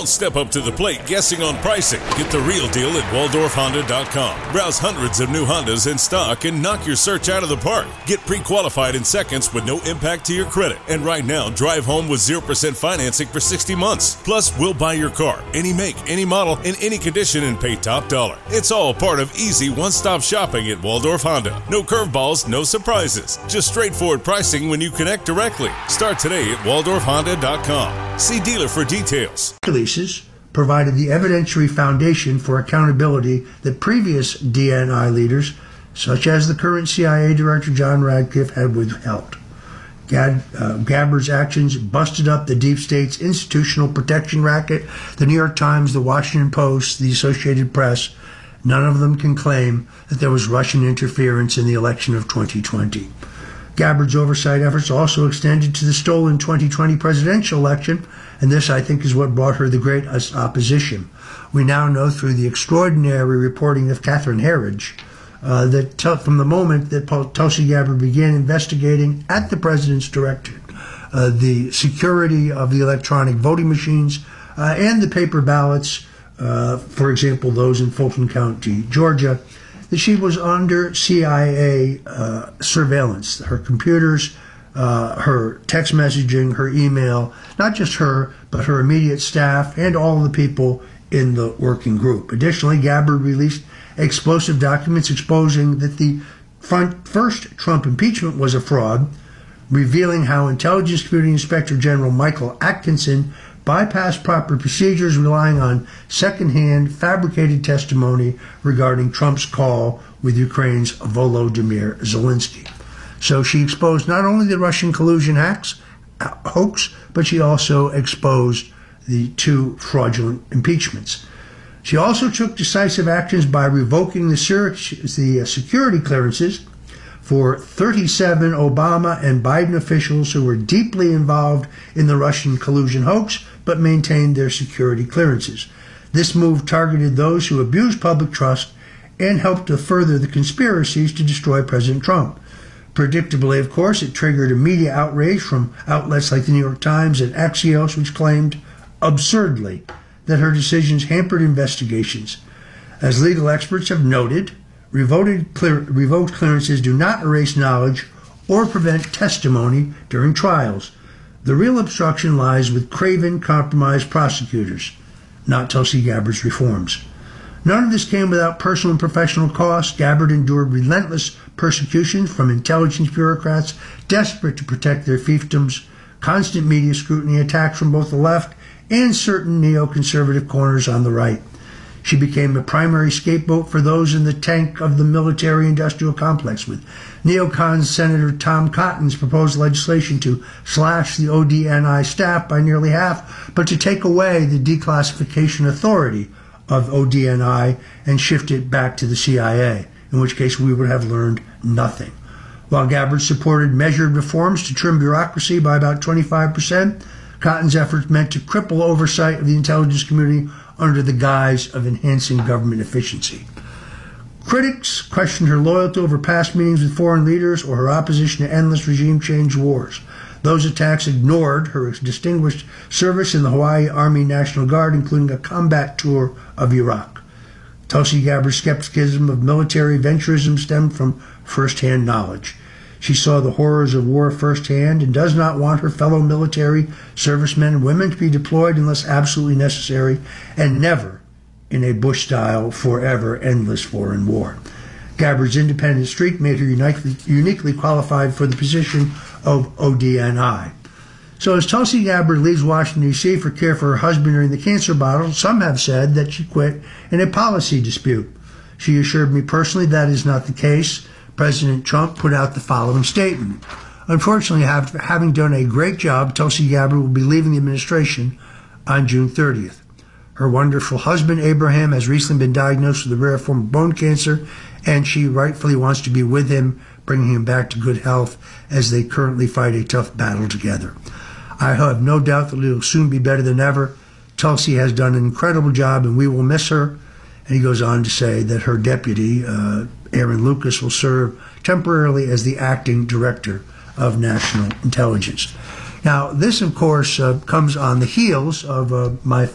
Don't step up to the plate guessing on pricing. Get the real deal at WaldorfHonda.com. Browse hundreds of new Hondas in stock and knock your search out of the park. Get pre-qualified in seconds with no impact to your credit. And right now, drive home with 0% financing for 60 months. Plus, we'll buy your car, any make, any model, in any condition, and pay top dollar. It's all part of easy one-stop shopping at Waldorf Honda. No curveballs, no surprises. Just straightforward pricing when you connect directly. Start today at WaldorfHonda.com. See dealer for details. Releases provided the evidentiary foundation for accountability that previous DNI leaders, such as the current CIA Director John Radcliffe, had withheld. Gabbard's actions busted up the deep state's institutional protection racket. The New York Times, the Washington Post, the Associated Press, none of them can claim that there was Russian interference in the election of 2020. Gabbard's oversight efforts also extended to the stolen 2020 presidential election, and this, I think, is what brought her the greatest opposition. We now know through the extraordinary reporting of Catherine Herridge that from the moment that Tulsi Gabbard began investigating at the president's direction the security of the electronic voting machines and the paper ballots, for example, those in Fulton County, Georgia, that she was under CIA surveillance. Her computers, her text messaging, her email, not just her, but her immediate staff and all the people in the working group. Additionally, Gabbard released explosive documents exposing that the first Trump impeachment was a fraud, revealing how Intelligence Community Inspector General Michael Atkinson bypassed proper procedures, relying on secondhand fabricated testimony regarding Trump's call with Ukraine's Volodymyr Zelensky. So she exposed not only the Russian collusion hoax, but she also exposed the two fraudulent impeachments. She also took decisive actions by revoking the security clearances for 37 Obama and Biden officials who were deeply involved in the Russian collusion hoax but maintained their security clearances. This move targeted those who abused public trust and helped to further the conspiracies to destroy President Trump. Predictably, of course, it triggered a media outrage from outlets like the New York Times and Axios, which claimed, absurdly, that her decisions hampered investigations. As legal experts have noted, revoked clearances do not erase knowledge or prevent testimony during trials. The real obstruction lies with craven, compromised prosecutors, not Tulsi Gabbard's reforms. None of this came without personal and professional cost. Gabbard endured relentless persecution from intelligence bureaucrats desperate to protect their fiefdoms, constant media scrutiny, attacks from both the left and certain neoconservative corners on the right. She became a primary scapegoat for those in the tank of the military-industrial complex, with neocon Senator Tom Cotton's proposed legislation to slash the ODNI staff by nearly half, but to take away the declassification authority of ODNI and shift it back to the CIA, in which case we would have learned nothing. While Gabbard supported measured reforms to trim bureaucracy by about 25%, Cotton's efforts meant to cripple oversight of the intelligence community under the guise of enhancing government efficiency. Critics questioned her loyalty over past meetings with foreign leaders or her opposition to endless regime change wars. Those attacks ignored her distinguished service in the Hawaii Army National Guard, including a combat tour of Iraq. Tulsi Gabbard's skepticism of military venturism stemmed from first-hand knowledge. She saw the horrors of war firsthand and does not want her fellow military servicemen and women to be deployed unless absolutely necessary, and never in a Bush-style, forever, endless foreign war. Gabbard's independent streak made her uniquely qualified for the position of ODNI. So as Tulsi Gabbard leaves Washington, D.C. for care for her husband during the cancer battle, some have said that she quit in a policy dispute. She assured me personally that is not the case. President Trump put out the following statement. Unfortunately, having done a great job, Tulsi Gabbard will be leaving the administration on June 30th. Her wonderful husband, Abraham, has recently been diagnosed with a rare form of bone cancer, and she rightfully wants to be with him, bringing him back to good health as they currently fight a tough battle together. I have no doubt that it will soon be better than ever. Tulsi has done an incredible job, and we will miss her. And he goes on to say that her deputy, Aaron Lucas, will serve temporarily as the acting director of national intelligence. Now, this, of course, comes on the heels of my